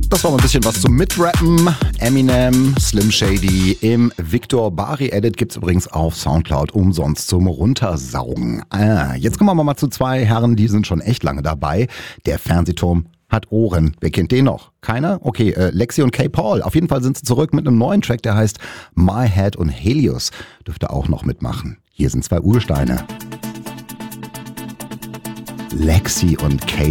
Das war mal ein bisschen was zum Mitrappen. Eminem, Slim Shady im Victor Bari Edit gibt's übrigens auf Soundcloud umsonst zum Runtersaugen. Jetzt kommen wir mal zu zwei Herren, die sind schon echt lange dabei. Der Fernsehturm hat Ohren. Wer kennt den noch? Keiner? Okay, Lexi und Kay Paul. Auf jeden Fall sind sie zurück mit einem neuen Track, der heißt My Head und Helios. Dürfte auch noch mitmachen. Hier sind zwei Ursteine. Lexi und Kay